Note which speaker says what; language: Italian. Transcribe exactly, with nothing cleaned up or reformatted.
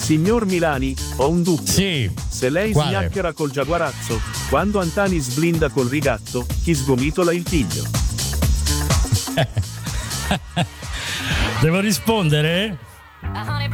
Speaker 1: Signor Milani, ho un dubbio.
Speaker 2: Sì.
Speaker 1: Se lei
Speaker 2: Quale?
Speaker 1: sgnacchera col giaguarazzo, quando Antani sblinda col rigatto, chi sgomitola il figlio?
Speaker 2: Devo rispondere?